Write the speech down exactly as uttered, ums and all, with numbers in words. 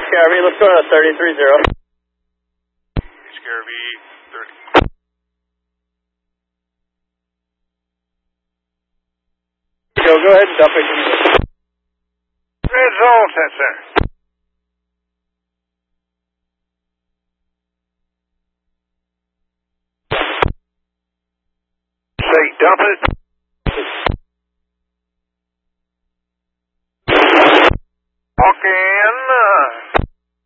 Scarvy, let's go to thirty-three zero. Scarvy, thirty. Go, go ahead and dump it. Red zone, ten center. Say dump it.